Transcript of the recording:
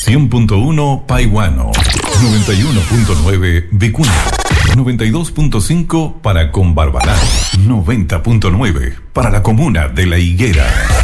100.1 Paihuano, 91.9 Vicuña, 92.5 para Combarbalá, 90.9 para la comuna de La Higuera.